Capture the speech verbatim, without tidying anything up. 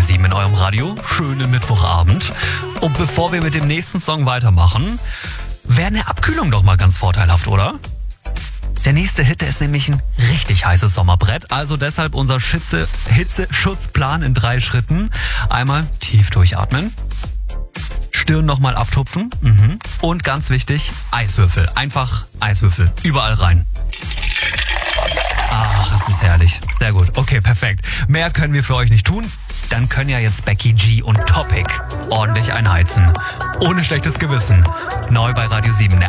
sieben in eurem Radio. Schönen Mittwochabend. Und bevor wir mit dem nächsten Song weitermachen, wäre eine Abkühlung doch mal ganz vorteilhaft, oder? Der nächste Hit, der ist nämlich ein richtig heißes Sommerbrett. Also deshalb unser Schütze, Hitzeschutzplan in drei Schritten. Einmal tief durchatmen. Stirn nochmal abtupfen. Mhm. Und ganz wichtig, Eiswürfel. Einfach Eiswürfel. Überall rein. Ach, es ist herrlich. Sehr gut. Okay, perfekt. Mehr können wir für euch nicht tun. Dann können ja jetzt Becky G und Topic ordentlich einheizen. Ohne schlechtes Gewissen. Neu bei Radio sieben.